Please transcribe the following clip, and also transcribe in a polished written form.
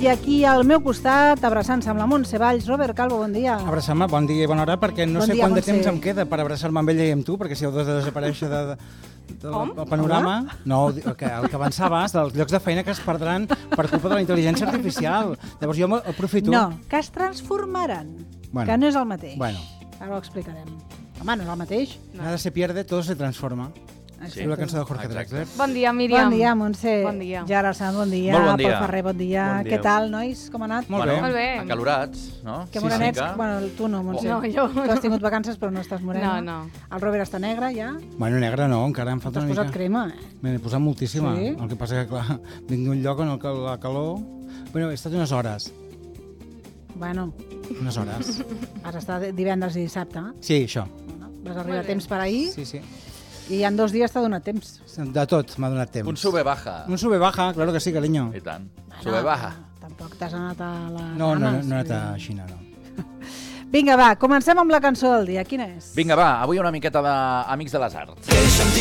I aquí al meu costat, abraçant-se amb la Montse Valls, Robert Calvo, bon dia. Abraçar-me, bon dia i bona hora, perquè no Bon sé dia, quant de Montse. temps em queda per abraçar-me amb ella i amb tu, perquè si heu de desaparèixer del panorama... No, el que avançaves, dels llocs de feina que es perdran per culpa de la intel·ligència artificial. Llavors jo aprofito... No, que es transformaran, que no és el mateix. Bueno. Ara ho explicarem. Home, no és el mateix. Nada se pierde, todo se transforma. Sí. És la cançó de Jorge Drexler. Bon dia, Míriam. Bon dia, Montse. Bon dia. Gerard Sant, bon dia. Molt bon dia. Pol Ferrer, bon dia. Bon dia. Què tal, nois? Com ha anat? Molt bé. Molt bé. Acalorats, no? Que Sí, morenets... sí que- Bueno, tu no, Montse. No, jo Tu has tingut vacances però no estàs morena. No. El Robert està negre, ja. Bueno, negra no, encara em falta T'has una mica. posat crema, eh? Me n'he posat moltíssima. Sí? El que passa que, clar, vinc d'un lloc on la calor... Bueno, he estat unes hores. Bueno, Unes hores. vas estar divendres i dissabte. Sí, això. Bueno, vas arribar a temps per ahir Sí, sí. i en 2 dies t'ha donat temps. De tot m'ha donat temps. Un sube-baja. Un sube-baja, claro que sí, cariño. I tant. Bueno, Sube-baja. Tampoc t'has anat a la... No, no, Bahamas, no he anat a vull dir. Xina, no. Vinga, va, comencem amb la cançó del dia. Quina és? Vinga, va, avui una miqueta d'Amics de les Arts.